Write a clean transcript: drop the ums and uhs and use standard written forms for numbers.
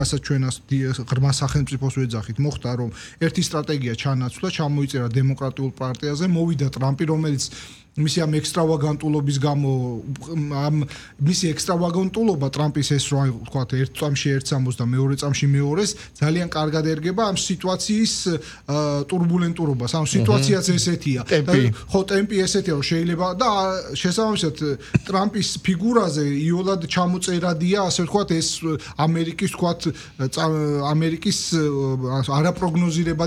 რასაც ჩვენას ღრმა სახელმწიფოს ვეძახით, მოხდა რომ ერთი სტრატეგია ჩანაცვლა, ჩამოიწერა დემოკრატიულ პარტიაზე, მოვიდა ტრამპი, რომელიც მისი ამ ექსტრავაგანტულობის გამო მისი ექსტრავაგანტულობა ტრამპის ეს რა ვთქვათ ერთ წამში ერთ სამოს და მეორე წამში მეორეს ძალიან კარგად ერგება ამ სიტუაციის ტურბულენტურობას. ამ სიტუაციაც ესეთია. ხო, ტემპი ესეთია რომ შეიძლება და შესაბამისად ტრამპის ფიგურაზე იოლად ჩამოწერადია, ასე ვთქვათ, ეს ამერიკის არაპროგნოზირებადი